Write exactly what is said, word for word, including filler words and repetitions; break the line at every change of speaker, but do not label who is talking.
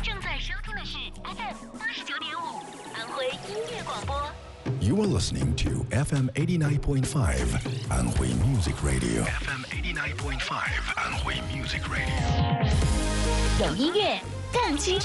正在收听的是 F M 八十九点五安徽音乐广播。
You are listening to F M eighty-nine point five Anhui Music Radio. F M eighty-nine point five Anhui Music Radio.
有音乐更清澈。